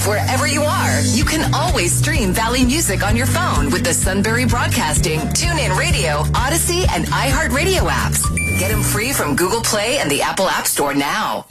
Wherever you are, you can always stream Valley Music on your phone with the Sunbury Broadcasting, TuneIn Radio, Odyssey, and iHeartRadio apps. Get them free from Google Play and the Apple App Store now.